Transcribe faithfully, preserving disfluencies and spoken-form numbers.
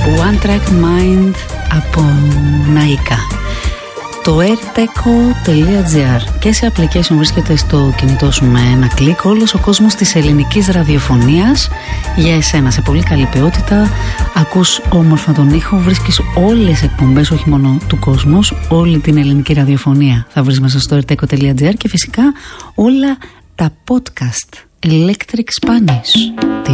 One Track Mind από Ναΐκα. Το airteco τελεία gr και σε application βρίσκεται στο κινητό σου με ένα κλικ. Όλος ο κόσμος της ελληνικής ραδιοφωνίας για εσένα σε πολύ καλή ποιότητα. Ακούς όμορφα τον ήχο, βρίσκεις όλες τις εκπομπές, όχι μόνο του κόσμου, όλη την ελληνική ραδιοφωνία θα βρεις μέσα στο airteco τελεία gr και φυσικά όλα τα podcast Electric Spanish.